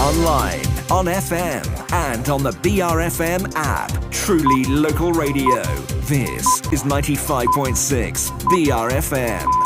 Online, on FM, and on the BRFM app. Truly local radio. This is 95.6 BRFM.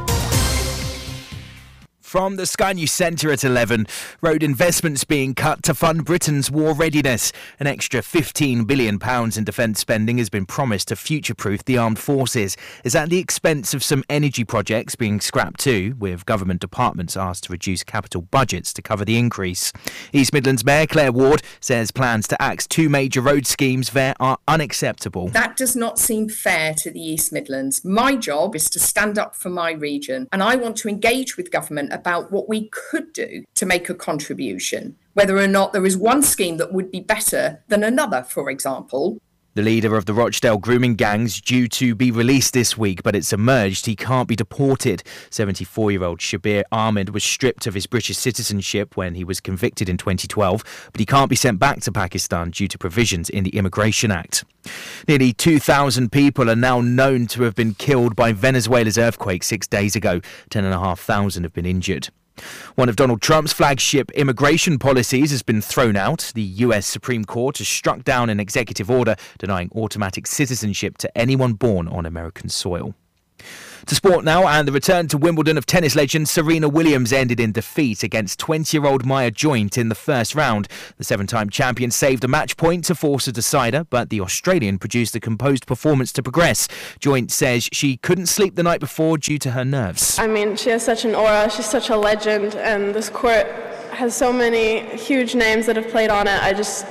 From the Sky News Centre at 11, road investments being cut to fund Britain's war readiness. An extra £15 billion in defence spending has been promised to future-proof the armed forces. Is at the expense of some energy projects being scrapped too, with government departments asked to reduce capital budgets to cover the increase. East Midlands Mayor Claire Ward says plans to axe two major road schemes there are unacceptable. That does not seem fair to the East Midlands. My job is to stand up for my region, and I want to engage with government about what we could do to make a contribution, whether or not there is one scheme that would be better than another, for example. The leader of the Rochdale grooming gang's due to be released this week, but it's emerged he can't be deported. 74-year-old Shabir Ahmed was stripped of his British citizenship when he was convicted in 2012, but he can't be sent back to Pakistan due to provisions in the Immigration Act. Nearly 2,000 people are now known to have been killed by Venezuela's earthquake 6 days ago. 10,500 have been injured. One of Donald Trump's flagship immigration policies has been thrown out. The US Supreme Court has struck down an executive order denying automatic citizenship to anyone born on American soil. To sport now, and the return to Wimbledon of tennis legend Serena Williams ended in defeat against 20-year-old Maya Joint in the first round. The seven-time champion saved a match point to force a decider, but the Australian produced a composed performance to progress. Joint says she couldn't sleep the night before due to her nerves. I mean, she has such an aura, she's such a legend, and this court has so many huge names that have played on it.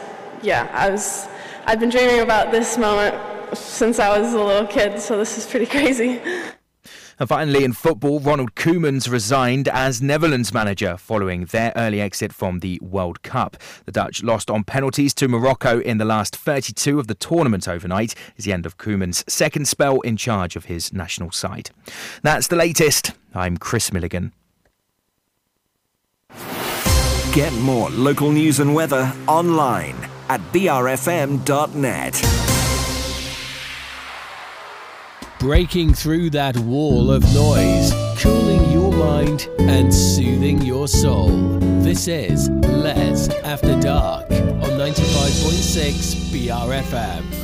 I've been dreaming about this moment since I was a little kid, so this is pretty crazy. And finally, in football, Ronald Koeman's resigned as Netherlands manager following their early exit from the World Cup. The Dutch lost on penalties to Morocco in the last 32 of the tournament overnight. Is the end of Koeman's second spell in charge of his national side. That's the latest. I'm Chris Milligan. Get more local news and weather online at brfm.net. Breaking through that wall of noise, cooling your mind and soothing your soul. This is Les After Dark on 95.6 BRFM.